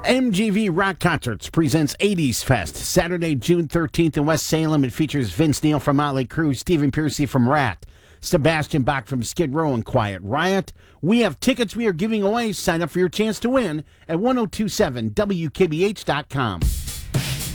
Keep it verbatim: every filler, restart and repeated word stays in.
M G V Rock Concerts presents eighties Fest, Saturday, June thirteenth in West Salem. It features Vince Neil from Motley Crue, Stephen Pearcy from Rat, Sebastian Bach from Skid Row and Quiet Riot. We have tickets we are giving away. Sign up for your chance to win at ten twenty-seven W K B H dot com.